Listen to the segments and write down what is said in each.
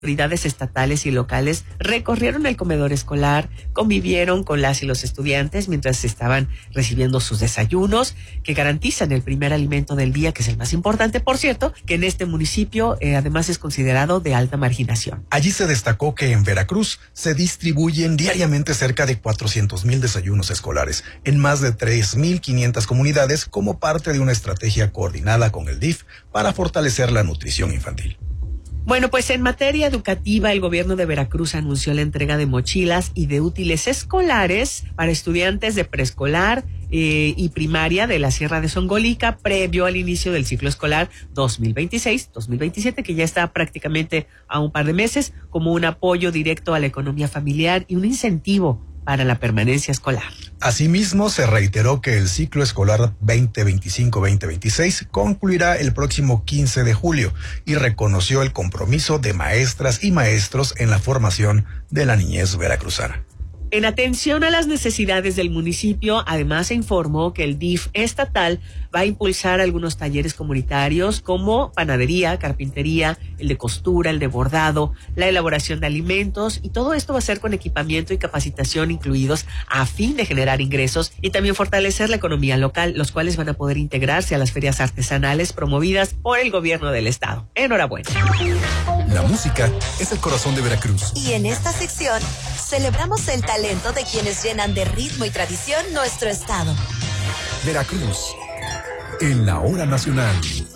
autoridades estatales y locales recorrieron el comedor escolar, convivieron con las y los estudiantes mientras estaban recibiendo sus desayunos, que garantizan el primer alimento del día, que es el más importante, por cierto, que en este municipio además es considerado de alta marginación. Allí se destacó que en Veracruz se distribuyen diariamente cerca de 400,000 desayunos escolares en más de 3,500 comunidades como parte de una estrategia coordinada con el DIF para fortalecer la nutrición infantil. Bueno, pues en materia educativa, el gobierno de Veracruz anunció la entrega de mochilas y de útiles escolares para estudiantes de preescolar y primaria de la Sierra de Songolica, previo al inicio del ciclo escolar 2026-2027, que ya está prácticamente a un par de meses, como un apoyo directo a la economía familiar y un incentivo para la permanencia escolar. Asimismo, se reiteró que el ciclo escolar 2025-2026 concluirá el próximo 15 de julio y reconoció el compromiso de maestras y maestros en la formación de la niñez veracruzana. En atención a las necesidades del municipio, además se informó que el DIF estatal va a impulsar algunos talleres comunitarios como panadería, carpintería, el de costura, el de bordado, la elaboración de alimentos, y todo esto va a ser con equipamiento y capacitación incluidos a fin de generar ingresos y también fortalecer la economía local, los cuales van a poder integrarse a las ferias artesanales promovidas por el gobierno del estado. Enhorabuena. La música es el corazón de Veracruz. Y en esta sección celebramos el talento de quienes llenan de ritmo y tradición nuestro estado. Veracruz, en la hora nacional.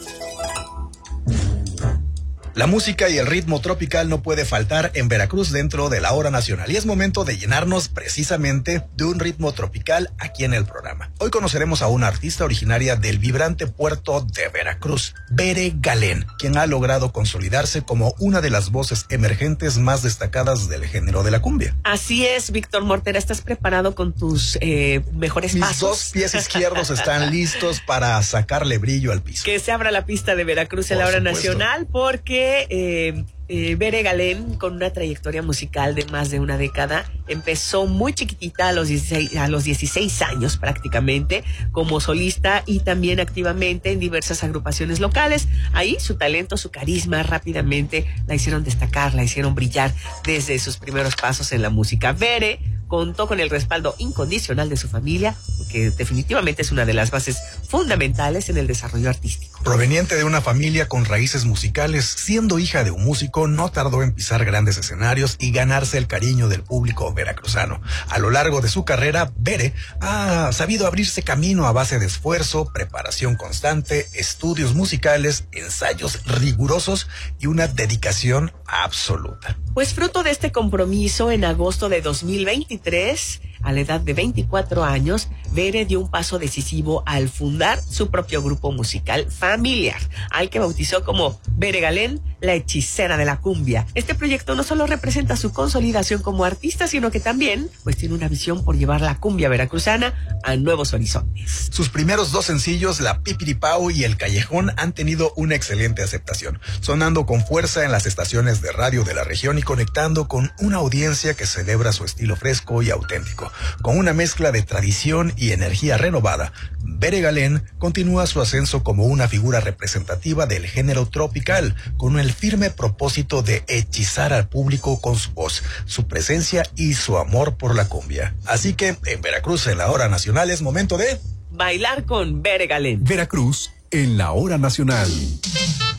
La música y el ritmo tropical no puede faltar en Veracruz dentro de la hora nacional, y es momento de llenarnos precisamente de un ritmo tropical aquí en el programa. Hoy conoceremos a una artista originaria del vibrante puerto de Veracruz, Bere Galén, quien ha logrado consolidarse como una de las voces emergentes más destacadas del género de la cumbia. Así es, Víctor Mortera, ¿estás preparado con tus mejores pasos? Mis dos pies izquierdos están listos para sacarle brillo al piso. Que se abra la pista de Veracruz en la hora nacional, porque Bere Galén, con una trayectoria musical de más de una década, empezó muy chiquitita a los 16 años prácticamente como solista y también activamente en diversas agrupaciones locales. Ahí su talento, su carisma rápidamente la hicieron destacar, la hicieron brillar desde sus primeros pasos en la música. Bere contó con el respaldo incondicional de su familia, que definitivamente es una de las bases fundamentales en el desarrollo artístico. Proveniente de una familia con raíces musicales, siendo hija de un músico, no tardó en pisar grandes escenarios y ganarse el cariño del público veracruzano. A lo largo de su carrera, Bere ha sabido abrirse camino a base de esfuerzo, preparación constante, estudios musicales, ensayos rigurosos y una dedicación absoluta. Pues fruto de este compromiso, en agosto de 2023, a la edad de 24 años, Bere dio un paso decisivo al fundar su propio grupo musical familiar, al que bautizó como Bere Galén, la hechicera de la cumbia. Este proyecto no solo representa su consolidación como artista, sino que también pues tiene una visión por llevar la cumbia veracruzana a nuevos horizontes. Sus primeros dos sencillos, La Pipiripao y El Callejón, han tenido una excelente aceptación, sonando con fuerza en las estaciones de radio de la región y conectando con una audiencia que celebra su estilo fresco y auténtico. Con una mezcla de tradición y energía renovada, Bere Galén continúa su ascenso como una figura representativa del género tropical, con el firme propósito de hechizar al público con su voz, su presencia y su amor por la cumbia. Así que en Veracruz, en la hora nacional, es momento de bailar con Bere Galén. Veracruz, en la hora nacional.